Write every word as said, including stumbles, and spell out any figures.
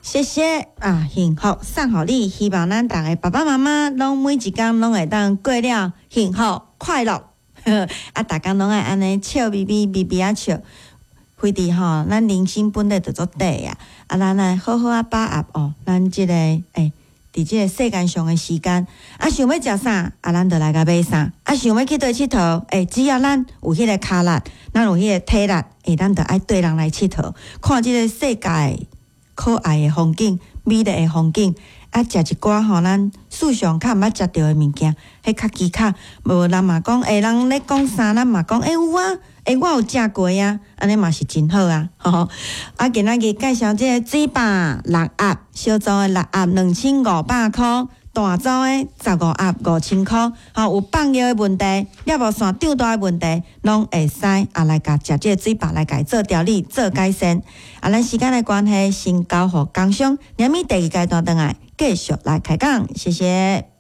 谢谢啊，幸福送互你，希望咱大家爸爸妈妈拢每一天拢会当过了幸福快乐，啊，大家拢爱安尼笑眯眯、眯眯啊笑，非得吼，咱人生本来就足短啊，啊，咱来好好啊把握哦，咱即、这个诶。欸伫即个世间上的时间，啊，想要食啥，啊，咱就来甲买啥；啊，想要去倒佚佗，诶，只要咱有迄个脚力，咱有迄个体力，诶，咱就爱对人来佚佗，看即个世界可爱的风景、美丽的风景，啊，食一寡吼咱世上较毋捌食着的物件，迄较奇巧。无人嘛讲，诶，人咧讲啥，咱嘛讲，诶，有啊。诶、欸，我有食过啊，安尼嘛是真好啊！吼，啊，今仔日介绍即个水坝六盒，小组的六盒两千五百箍，大组的十五盒五千箍。吼，有放尿的问题，了无线长大的问题，拢会使啊来甲食即个水坝来甲伊做调理、做改善。啊，咱时间的关系，先交互工商，连咪第二阶段倒来继续来开讲，谢谢。